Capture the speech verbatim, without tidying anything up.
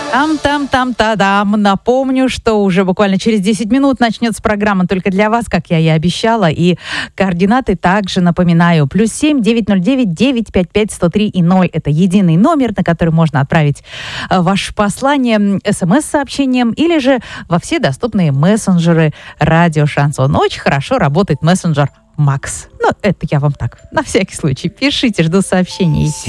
Там-там-там-та-дам. Напомню, что уже буквально через десять минут начнется программа только для вас, как я и обещала. И координаты также напоминаю. Плюс семь девятьсот девять девятьсот пятьдесят пять сто три и ноль. Это единый номер, на который можно отправить ваше послание смс-сообщением или же во все доступные мессенджеры радио Шансон. Очень хорошо работает мессенджер Макс. Ну, это я вам так, на всякий случай. Пишите, жду сообщений.